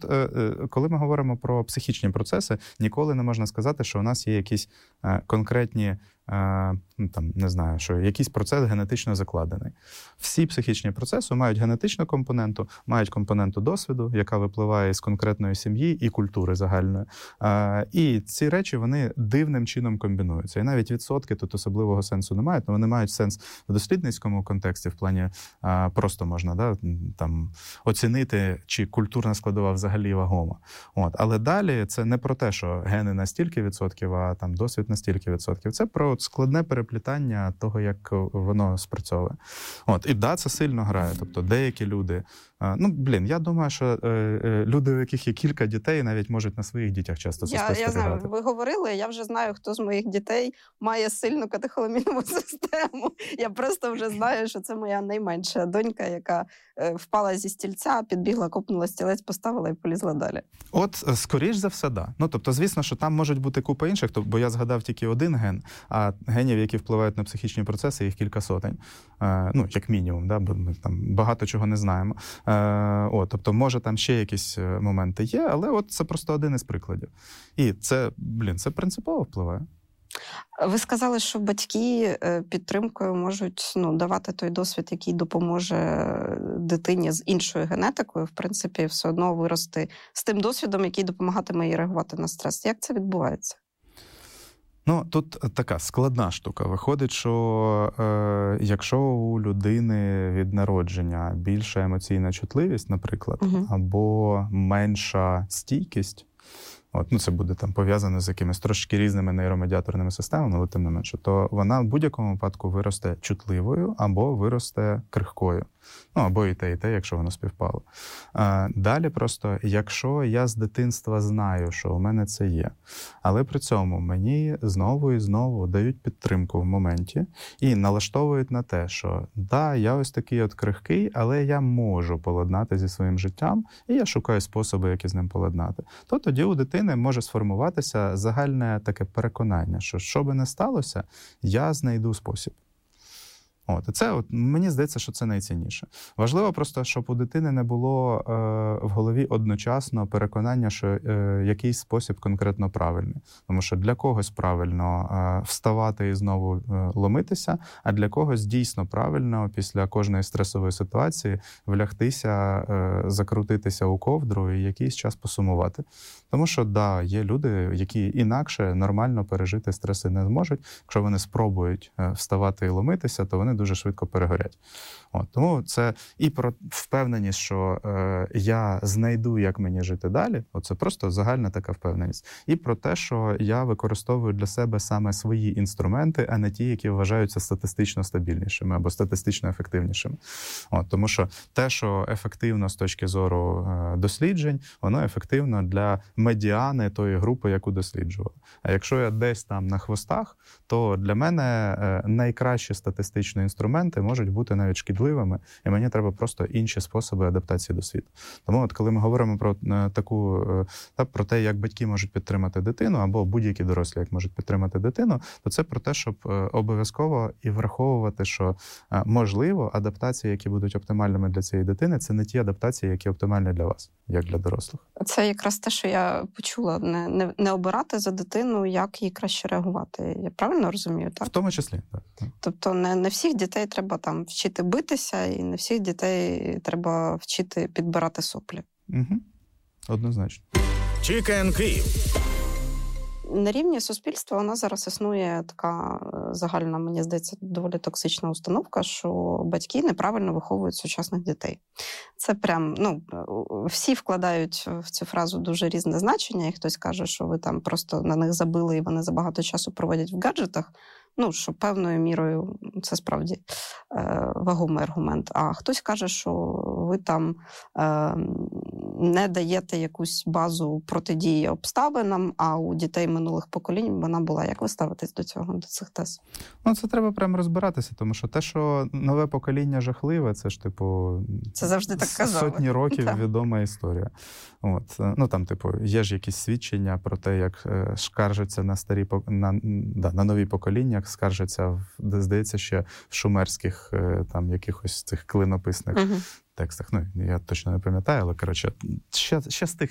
коли ми говоримо про психічні процеси, ніколи не можна сказати, що у нас є якісь конкретні, не знаю, що якийсь процес генетично закладений. Всі психічні процеси мають генетичну компоненту, мають компоненту досвіду, яка випливає з конкретної сім'ї і культури загальної. І ці речі, вони дивним чином комбінуються. І навіть відсотки тут особливого сенсу не мають, але вони мають сенс в дослідницькому контексті, в плані просто можна оцінити, чи культурна складова взагалі вагома. Але далі це не про те, що гени на стільки відсотків, а досвід на стільки відсотків. Це про складне переплітання того, як воно спрацьовує. І це сильно грає. Тобто деякі люди... я думаю, що люди, у яких є кілька дітей, навіть можуть на своїх дітях часто це спостерігати. Я знаю, ви говорили, я вже знаю, хто з моїх дітей має сильну катехоламінову систему. Я просто вже знаю, що це моя найменша донька, яка впала зі стільця, підбігла, копнула стілець, поставила і полізла далі. Скоріш за все, да. Тобто, звісно, що там можуть бути купа інших, бо я згадав тільки один ген, а генів, які впливають на психічні процеси, їх кілька сотень. Як мінімум, да, бо ми там багато чого не знаємо. Тобто, може, там ще якісь моменти є, але це просто один із прикладів. І це принципово впливає. Ви сказали, що батьки підтримкою можуть давати той досвід, який допоможе дитині з іншою генетикою, в принципі, все одно вирости з тим досвідом, який допомагатиме їй реагувати на стрес. Як це відбувається? Тут така складна штука. Виходить, що якщо у людини від народження більша емоційна чутливість, наприклад, або менша стійкість, це буде пов'язано з якимись трошки різними нейромедіаторними системами, але тим не менше, то вона в будь-якому випадку виросте чутливою або виросте крихкою. Або і те, якщо воно співпало. Далі просто, якщо я з дитинства знаю, що у мене це є, але при цьому мені знову і знову дають підтримку в моменті і налаштовують на те, що я ось такий крихкий, але я можу поладнати зі своїм життям, і я шукаю способи, які з ним поладнати, то тоді у дитини може сформуватися загальне таке переконання, що би не сталося, я знайду спосіб. І це, мені здається, що це найцінніше. Важливо просто, щоб у дитини не було в голові одночасно переконання, що якийсь спосіб конкретно правильний. Тому що для когось правильно вставати і знову ломитися, а для когось дійсно правильно після кожної стресової ситуації влягтися, закрутитися у ковдру і якийсь час посумувати. Тому що, є люди, які інакше нормально пережити стреси не зможуть. Якщо вони спробують вставати і ломитися, то вони дуже швидко перегорять. Тому це і про впевненість, що я знайду, як мені жити далі. Це просто загальна така впевненість. І про те, що я використовую для себе саме свої інструменти, а не ті, які вважаються статистично стабільнішими або статистично ефективнішими. Тому що те, що ефективно з точки зору досліджень, воно ефективно для медіани тої групи, яку досліджували. А якщо я десь там на хвостах, то для мене найкращі статистичні інструменти можуть бути навіть шкідливими, і мені треба просто інші способи адаптації до світу. Тому коли ми говоримо про про те, як батьки можуть підтримати дитину, або будь-які дорослі, як можуть підтримати дитину, то це про те, щоб обов'язково і враховувати, що можливо адаптації, які будуть оптимальними для цієї дитини, це не ті адаптації, які оптимальні для вас, як для дорослих. Це якраз те, що я почула, не обирати за дитину, як їй краще реагувати. Я правильно розумію, так? В тому числі, так. Тобто не всіх дітей треба вчити битися, і не всіх дітей треба вчити підбирати соплі. Угу. Однозначно. Чікен Київ. На рівні суспільства у нас зараз існує така загальна, мені здається, доволі токсична установка, що батьки неправильно виховують сучасних дітей. Це прям, всі вкладають в цю фразу дуже різне значення, і хтось каже, що ви там просто на них забили, і вони забагато часу проводять в гаджетах. Що певною мірою це справді вагомий аргумент. А хтось каже, що ви там не даєте якусь базу протидії обставинам, а у дітей минулих поколінь вона була. Як ви ставитесь до цього, до цих тез? Це треба прямо розбиратися, тому що те, що нове покоління жахливе, це ж, це завжди так казали. Сотні років відома історія. Є ж якісь свідчення про те, як скаржаться на на нові покоління, скаржаться, здається, ще в шумерських якихось цих клинописних текстах. Я точно не пам'ятаю, але, ще з тих